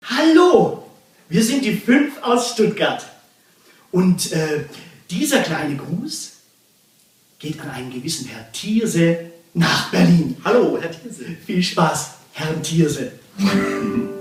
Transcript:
Hallo, wir sind die 5 aus Stuttgart. Und dieser kleine Gruß geht an einen gewissen Herr Thierse nach Berlin. Hallo, Herr Thierse. Viel Spaß, Herr Thierse.